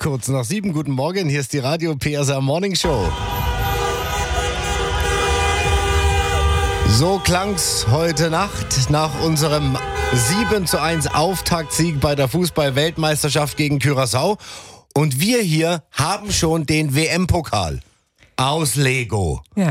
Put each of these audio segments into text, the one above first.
Kurz nach 7, guten Morgen, hier ist die Radio PSR Morning Show. So klang's heute Nacht nach unserem 7:1 Auftaktsieg bei der Fußball-Weltmeisterschaft gegen Curaçao. Und wir hier haben schon den WM-Pokal aus Lego. Ja.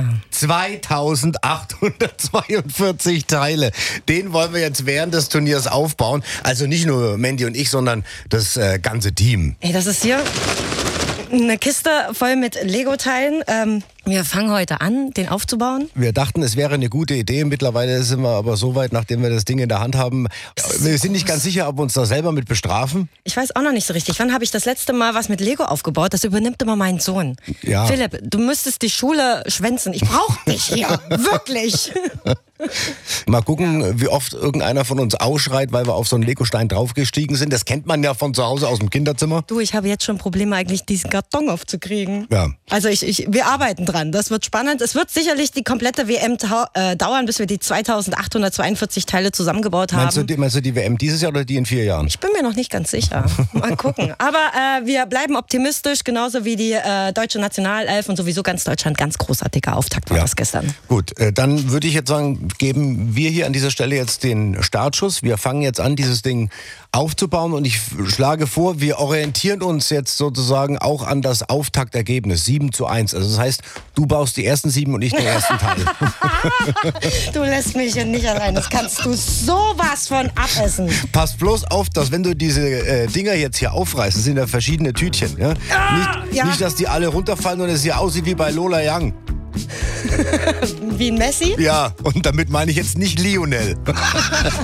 2842 Teile. Den wollen wir jetzt während des Turniers aufbauen. Also nicht nur Mandy und ich, sondern das ganze Team. Ey, das ist hier eine Kiste voll mit Lego-Teilen. Wir fangen heute an, den aufzubauen. Wir dachten, es wäre eine gute Idee. Mittlerweile sind wir aber so weit, nachdem wir das Ding in der Hand haben. Wir sind nicht ganz sicher, ob wir uns da selber mit bestrafen. Ich weiß auch noch nicht so richtig. Wann habe ich das letzte Mal was mit Lego aufgebaut? Das übernimmt immer mein Sohn. Ja. Philipp, du müsstest die Schule schwänzen. Ich brauche dich hier. Wirklich. Mal gucken, wie oft irgendeiner von uns ausschreit, weil wir auf so einen Legostein draufgestiegen sind. Das kennt man ja von zu Hause aus dem Kinderzimmer. Du, ich habe jetzt schon Probleme, eigentlich diesen Karton aufzukriegen. Ja. Also wir arbeiten dran. Das wird spannend. Es wird sicherlich die komplette WM dauern, bis wir die 2842 Teile zusammengebaut haben. Meinst du die WM dieses Jahr oder die in 4 Jahren? Ich bin mir noch nicht ganz sicher. Mal gucken. Aber wir bleiben optimistisch, genauso wie die deutsche Nationalelf und sowieso ganz Deutschland. Ganz großartiger Auftakt war das gestern. Gut, dann würde ich jetzt sagen, geben wir hier an dieser Stelle jetzt den Startschuss. Wir fangen jetzt an, dieses Ding aufzubauen und ich schlage vor, wir orientieren uns jetzt sozusagen auch an das Auftaktergebnis 7:1. Also das heißt, du baust die ersten 7 und ich den ersten Teil. Du lässt mich hier nicht allein. Das kannst du sowas von abessen. Pass bloß auf, dass wenn du diese Dinger jetzt hier aufreißt, das sind ja verschiedene Tütchen, ja? Nicht, dass die alle runterfallen und es hier aussieht wie bei Lola Young. Wie ein Messi? Ja, und damit meine ich jetzt nicht Lionel.